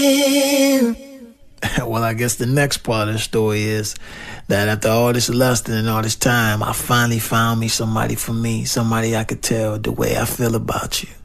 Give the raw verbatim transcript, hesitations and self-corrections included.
Well, I guess the next part of the story is that after all this lusting and all this time, I finally found me somebody for me, somebody I could tell the way I feel about you.